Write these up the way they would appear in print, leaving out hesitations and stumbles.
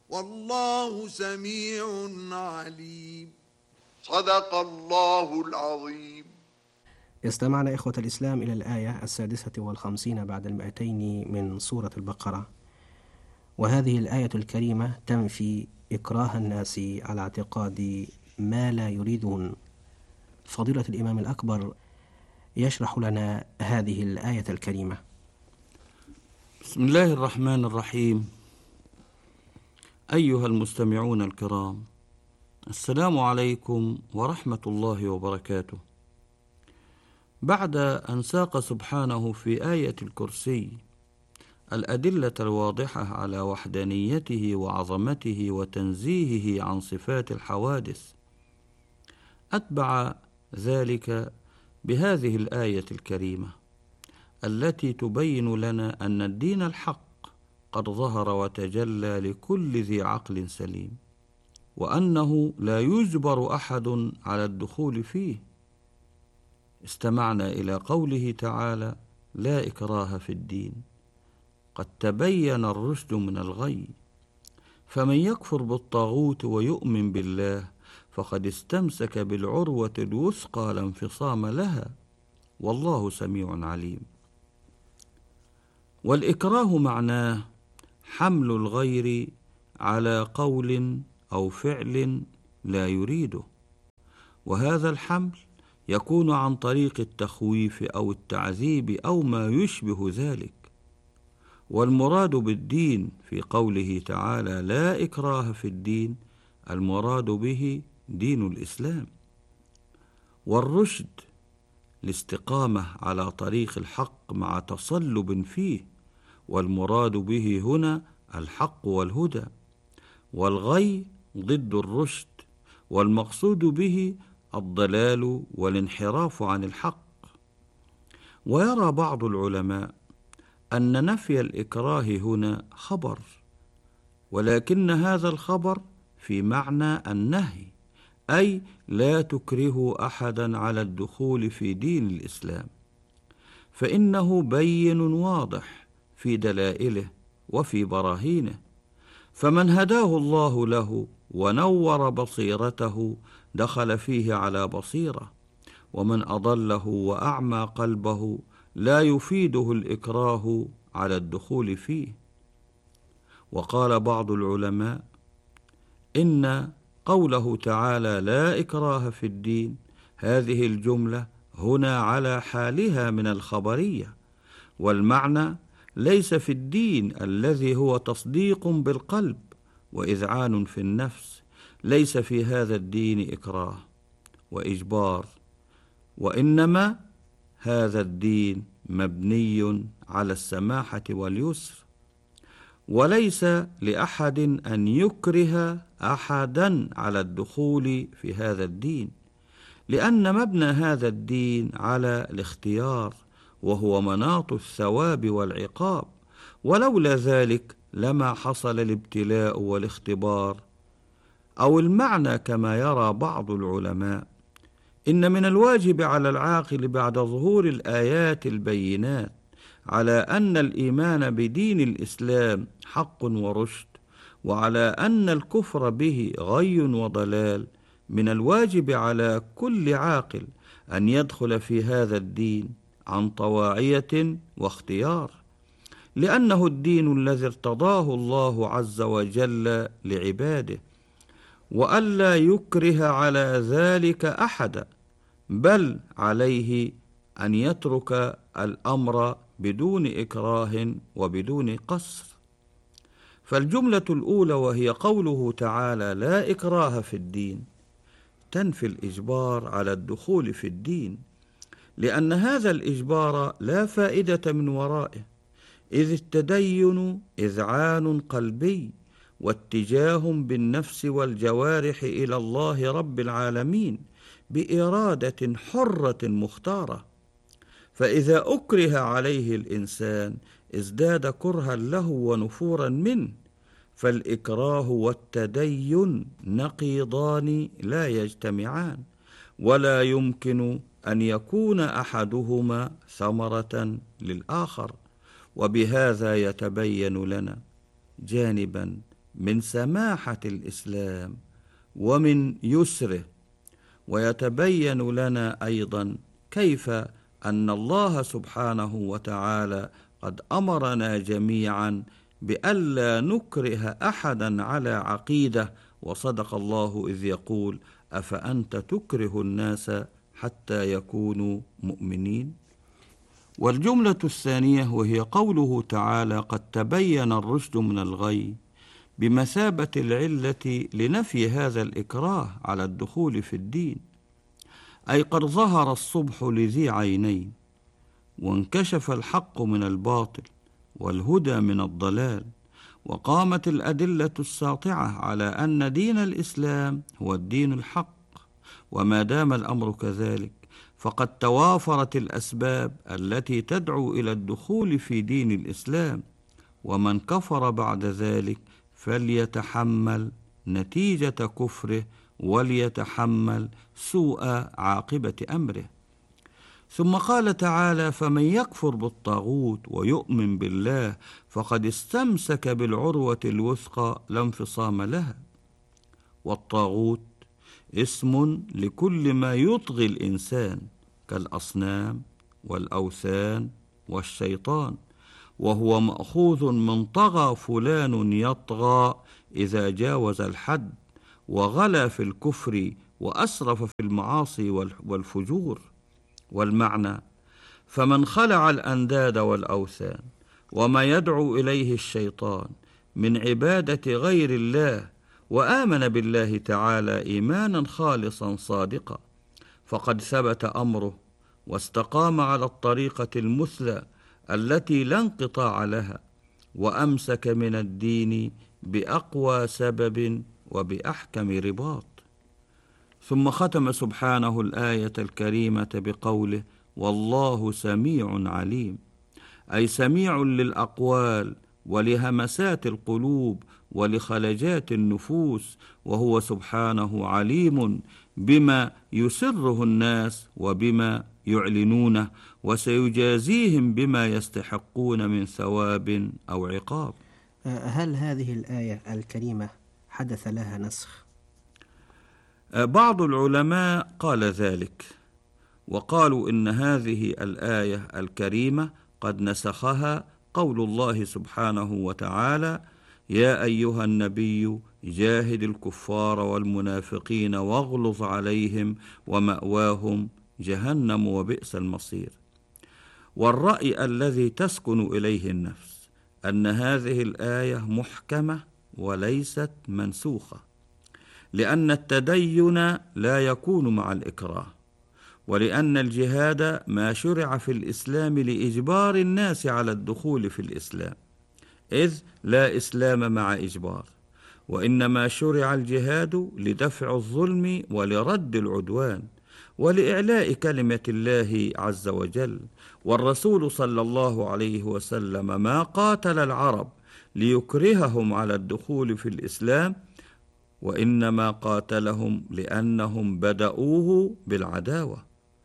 والله سميع عليم. صدق الله العظيم. استمعنا إخوة الإسلام إلى الآية 56 بعد 200 من سورة البقرة، وهذه الآية الكريمة تنفي إكراه الناس على اعتقاد ما لا يريدون. فضيلة الإمام الأكبر يشرح لنا هذه الآية الكريمة. بسم الله الرحمن الرحيم. أيها المستمعون الكرام، السلام عليكم ورحمة الله وبركاته. بعد أن ساق سبحانه في آية الكرسي الأدلة الواضحة على وحدانيته وعظمته وتنزيهه عن صفات الحوادث، أتبع ذلك بهذه الآية الكريمة التي تبين لنا أن الدين الحق قد ظهر وتجلى لكل ذي عقل سليم، وأنه لا يجبر أحد على الدخول فيه. استمعنا إلى قوله تعالى: لا إكراه في الدين، قد تبين الرشد من الغي، فمن يكفر بالطاغوت ويؤمن بالله فقد استمسك بالعروة الوثقى لا انفصام لها، والله سميع عليم. والإكراه معناه حمل الغير على قول أو فعل لا يريده، وهذا الحمل يكون عن طريق التخويف أو التعذيب أو ما يشبه ذلك. والمراد بالدين في قوله تعالى لا إكراه في الدين، المراد به دين الإسلام. والرشد الاستقامة على طريق الحق مع تصلب فيه، والمراد به هنا الحق والهدى. والغي ضد الرشد، والمقصود به الضلال والانحراف عن الحق. ويرى بعض العلماء أن نفي الإكراه هنا خبر، ولكن هذا الخبر في معنى النهي، أي لا تكرهوا أحدا على الدخول في دين الإسلام، فإنه بين واضح في دلائله وفي براهينه، فمن هداه الله له ونور بصيرته دخل فيه على بصيرة، ومن أضله وأعمى قلبه لا يفيده الإكراه على الدخول فيه. وقال بعض العلماء إن قوله تعالى لا إكراه في الدين، هذه الجملة هنا على حالها من الخبرية، والمعنى ليس في الدين الذي هو تصديق بالقلب وإذعان في النفس، ليس في هذا الدين إكراه وإجبار، وإنما هذا الدين مبني على السماحة واليسر، وليس لأحد أن يكره أحدا على الدخول في هذا الدين، لأن مبنى هذا الدين على الاختيار، وهو مناط الثواب والعقاب، ولولا ذلك لما حصل الابتلاء والاختبار. أو المعنى كما يرى بعض العلماء: إن من الواجب على العاقل بعد ظهور الآيات البينات على أن الإيمان بدين الإسلام حق ورشد، وعلى أن الكفر به غي وضلال، من الواجب على كل عاقل أن يدخل في هذا الدين عن طواعية واختيار، لأنه الدين الذي ارتضاه الله عز وجل لعباده، وألا يكره على ذلك أحدا، بل عليه أن يترك الأمر بدون إكراه وبدون قصر. فالجملة الأولى وهي قوله تعالى لا إكراه في الدين تنفي الإجبار على الدخول في الدين، لأن هذا الإجبار لا فائدة من ورائه، إذ التدين إذعان قلبي واتجاه بالنفس والجوارح إلى الله رب العالمين بإرادة حرة مختارة، فإذا أكره عليه الإنسان ازداد كرها له ونفورا منه، فالإكراه والتدين نقيضان لا يجتمعان، ولا يمكن أن يكون أحدهما ثمرة للآخر. وبهذا يتبين لنا جانبا من سماحة الإسلام ومن يسره، ويتبين لنا أيضا كيف أن الله سبحانه وتعالى قد أمرنا جميعا بألا نكره أحدا على عقيدة، وصدق الله إذ يقول: أفأنت تكره الناس حتى يكونوا مؤمنين. والجملة الثانية وهي قوله تعالى: قد تبين الرشد من الغي، بمثابة العلة لنفي هذا الإكراه على الدخول في الدين، أي قد ظهر الصبح لذي عينين، وانكشف الحق من الباطل والهدى من الضلال، وقامت الأدلة الساطعة على أن دين الإسلام هو الدين الحق. وما دام الأمر كذلك فقد توافرت الأسباب التي تدعو إلى الدخول في دين الإسلام، ومن كفر بعد ذلك فليتحمل نتيجة كفره وليتحمل سوء عاقبة أمره. ثم قال تعالى: فمن يكفر بالطاغوت ويؤمن بالله فقد استمسك بالعروة الوثقى لا انفصام لها. والطاغوت اسم لكل ما يطغي الإنسان كالأصنام والأوثان والشيطان، وهو مأخوذ من طغى فلان يطغى إذا جاوز الحد وغلا في الكفر وأسرف في المعاصي والفجور. والمعنى: فمن خلع الأنداد والأوثان وما يدعو إليه الشيطان من عبادة غير الله وآمن بالله تعالى إيمانا خالصا صادقا، فقد ثبت أمره واستقام على الطريقة المثلى التي لا انقطاع لها، وأمسك من الدين بأقوى سبب وبأحكم رباط. ثم ختم سبحانه الآية الكريمة بقوله: والله سميع عليم، أي سميع للأقوال ولهمسات القلوب ولخلجات النفوس، وهو سبحانه عليم بما يسره الناس وبما يعلنونه، وسيجازيهم بما يستحقون من ثواب أو عقاب. هل هذه الآية الكريمة حدث لها نسخ؟ بعض العلماء قال ذلك، وقالوا إن هذه الآية الكريمة قد نسخها قول الله سبحانه وتعالى: يا أيها النبي جاهد الكفار والمنافقين واغلظ عليهم ومأواهم جهنم وبئس المصير. والرأي الذي تسكن إليه النفس أن هذه الآية محكمة وليست منسوخة، لأن التدين لا يكون مع الإكراه، ولأن الجهاد ما شرع في الإسلام لإجبار الناس على الدخول في الإسلام، إذ لا إسلام مع إجبار، وإنما شرع الجهاد لدفع الظلم ولرد العدوان ولإعلاء كلمة الله عز وجل. والرسول صلى الله عليه وسلم ما قاتل العرب ليكرههم على الدخول في الإسلام، وإنما قاتلهم لأنهم بدأوه بالعداوة.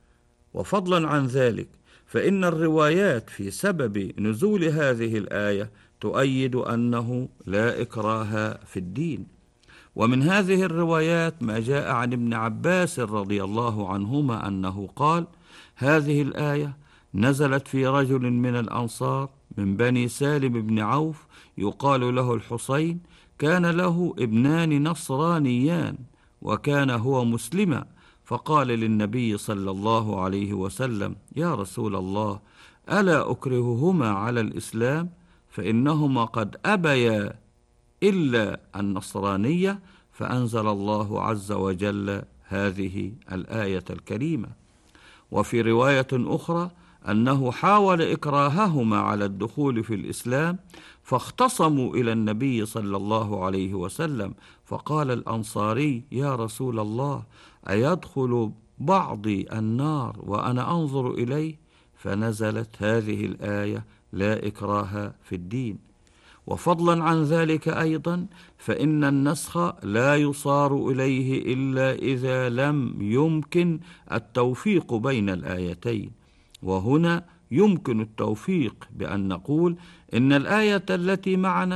وفضلا عن ذلك فإن الروايات في سبب نزول هذه الآية تؤيد أنه لا إكراه في الدين. ومن هذه الروايات ما جاء عن ابن عباس رضي الله عنهما أنه قال: هذه الآية نزلت في رجل من الأنصار من بني سالم بن عوف يقال له الحسين، كان له ابنان نصرانيان وكان هو مسلما، فقال للنبي صلى الله عليه وسلم: يا رسول الله، ألا أكرههما على الإسلام؟ فإنهما قد أبيا إلا النصرانية. فأنزل الله عز وجل هذه الآية الكريمة. وفي رواية أخرى أنه حاول إكراههما على الدخول في الإسلام، فاختصموا إلى النبي صلى الله عليه وسلم، فقال الأنصاري: يا رسول الله، أيدخل بعضي النار وأنا أنظر إليه؟ فنزلت هذه الآية: لا إكراه في الدين. وفضلا عن ذلك أيضا فإن النسخ لا يصار إليه إلا إذا لم يمكن التوفيق بين الآيتين، وهنا يمكن التوفيق بأن نقول إن الآية التي معنا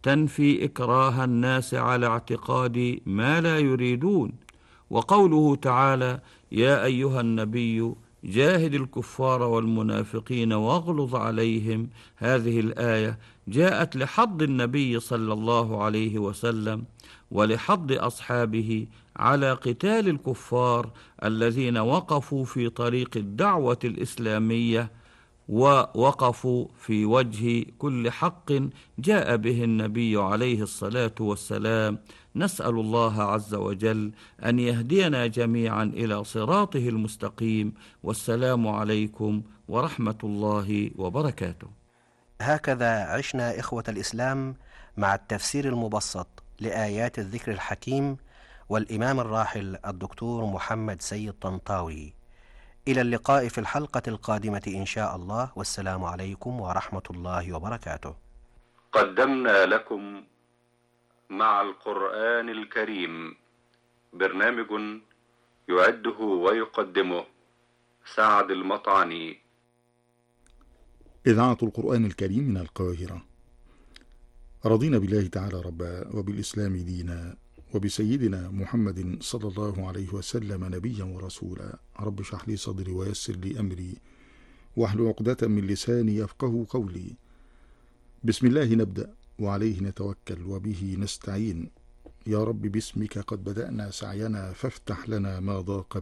تنفي إكراه الناس على اعتقاد ما لا يريدون. وقوله تعالى: يا أيها النبي جاهد الكفار والمنافقين واغلظ عليهم، هذه الآية جاءت لحض النبي صلى الله عليه وسلم ولحض أصحابه على قتال الكفار الذين وقفوا في طريق الدعوة الإسلامية ووقفوا في وجه كل حق جاء به النبي عليه الصلاة والسلام. نسأل الله عز وجل أن يهدينا جميعا إلى صراطه المستقيم. والسلام عليكم ورحمة الله وبركاته. هكذا عشنا إخوة الإسلام مع التفسير المبسط لآيات الذكر الحكيم والإمام الراحل الدكتور محمد سيد طنطاوي. إلى اللقاء في الحلقة القادمة إن شاء الله، والسلام عليكم ورحمة الله وبركاته. قدمنا لكم مع القرآن الكريم برنامج يعده ويقدمه سعد المطعني. إذاعة القرآن الكريم من القاهرة. رضينا بالله تعالى ربا، وبالإسلام دينا، وبسيدنا محمد صلى الله عليه وسلم نبيا ورسولا. رب اشرح لي صدري ويسر لي أمري واحلل عقدة من لساني يفقه قولي. بسم الله نبدأ وعليه نتوكل وبه نستعين. يا رب باسمك قد بدأنا سعينا فافتح لنا ما ضاق